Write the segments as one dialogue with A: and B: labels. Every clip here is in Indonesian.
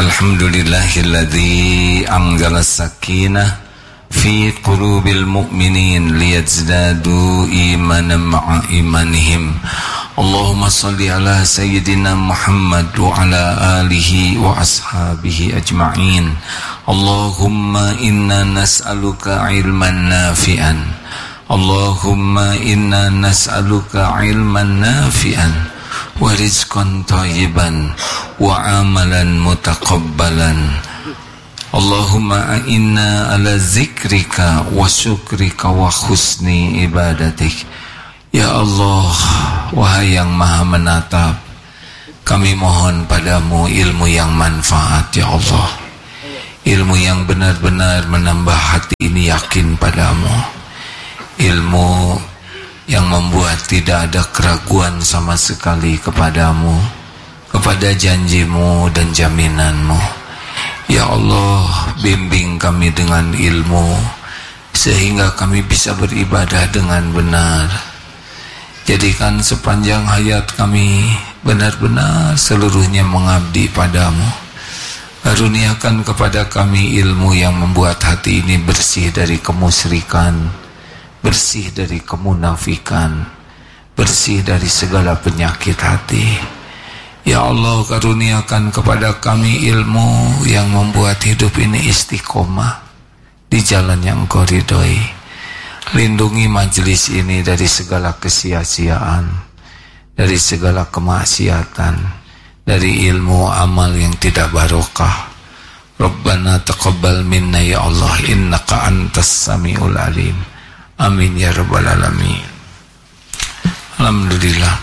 A: Alhamdulillahilladzi anzala sakinah fi qulubil mu'minin liyazdadu imanan ma'a imanihim. Allahumma salli ala sayyidina Muhammad wa ala alihi wa ashabihi ajma'in. Allahumma inna nas'aluka ilman nafi'an. Allahumma inna nas'aluka ilman nafi'an wa rizqan thayyiban wa amalan mutaqabbalan. Allahumma a'inna ala zikrika wa syukrika wa husni ibadatik. Ya Allah, wahai yang maha menatap, kami mohon padamu ilmu yang manfaat ya Allah, ilmu yang benar-benar menambah hati ini yakin padamu, ilmu yang membuat tidak ada keraguan sama sekali kepadamu, kepada janjimu dan jaminanmu. Ya Allah, bimbing kami dengan ilmu sehingga kami bisa beribadah dengan benar. Jadikan sepanjang hayat kami benar-benar seluruhnya mengabdi padamu. Karuniakan kepada kami ilmu yang membuat hati ini bersih dari kemusyrikan, bersih dari kemunafikan, bersih dari segala penyakit hati. Ya Allah, karuniakan kepada kami ilmu yang membuat hidup ini istiqomah di jalan yang Engkau ridhoi. Lindungi majelis ini dari segala kesia-siaan, dari segala kemaksiatan, dari ilmu amal yang tidak barokah. Rabbana taqabbal minna ya Allah, innaka antas samiul alim. Amin ya rabbal alamin. Alhamdulillah.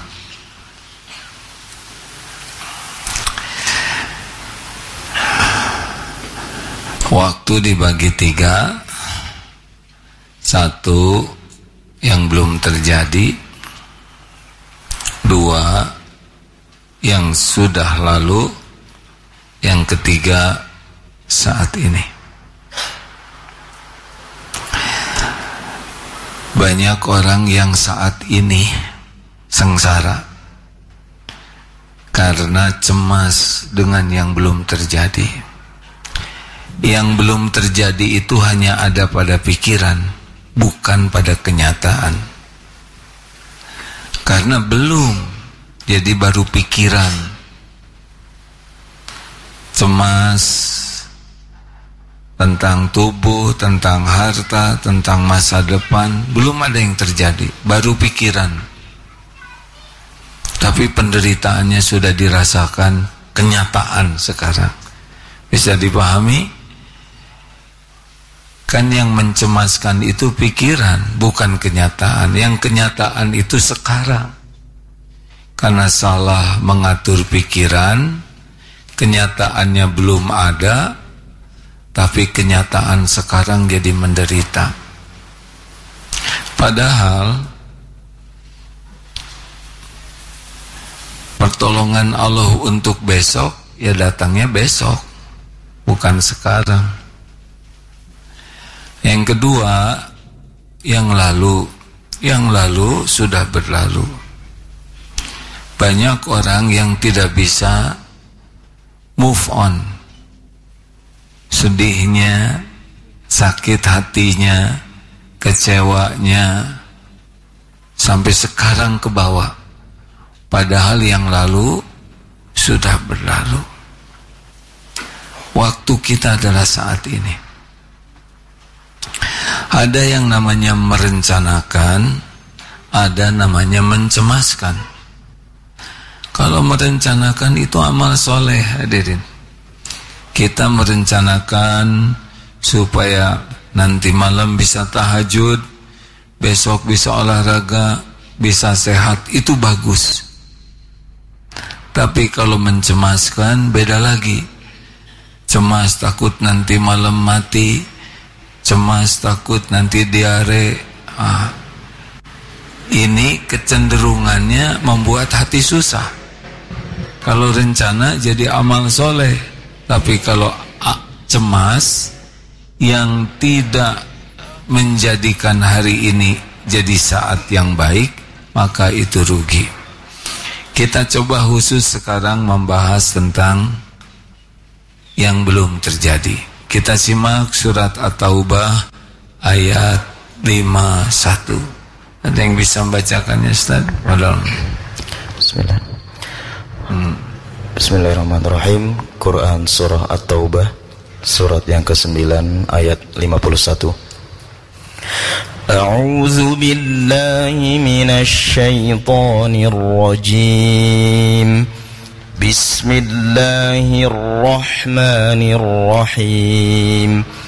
A: Waktu dibagi 3. 1 yang belum terjadi, 2 yang sudah lalu, yang ketiga saat ini. Banyak orang yang saat ini sengsara karena cemas dengan yang belum terjadi. Yang belum terjadi itu hanya ada pada pikiran, bukan pada kenyataan. Karena belum, jadi baru pikiran. Cemas tentang tubuh, tentang harta, tentang masa depan, belum ada yang terjadi, baru pikiran. Tapi penderitaannya sudah dirasakan kenyataan sekarang. Bisa dipahami? Kan yang mencemaskan itu pikiran, bukan kenyataan. Yang kenyataan itu sekarang. Karena salah mengatur pikiran, kenyataannya belum ada, tapi kenyataan sekarang jadi menderita. Padahal pertolongan Allah untuk besok, ya datangnya besok, bukan sekarang. Yang kedua, yang lalu sudah berlalu. Banyak orang yang tidak bisa move on. Sedihnya, sakit hatinya, kecewanya sampai sekarang ke bawah. Padahal yang lalu sudah berlalu. Waktu kita adalah saat ini. Ada yang namanya merencanakan, ada namanya mencemaskan. Kalau merencanakan itu amal soleh, hadirin. Kita merencanakan supaya nanti malam bisa tahajud, besok bisa olahraga, bisa sehat, itu bagus. Tapi kalau mencemaskan beda lagi. Cemas takut nanti malam mati, cemas takut nanti diare. Ini kecenderungannya membuat hati susah. Kalau rencana jadi amal soleh, tapi kalau cemas yang tidak menjadikan hari ini jadi saat yang baik, maka itu rugi. Kita coba khusus sekarang membahas tentang yang belum terjadi. Kita simak surat At-Taubah ayat 51. Ada yang bisa membacakannya, Ustaz?
B: Bismillah. Bismillahirrahmanirrahim. Quran surah At-Taubah, surat yang ke-9 ayat 51. A'udzu billahi minasy syaithanir rajim. Bismillahirrahmanirrahim.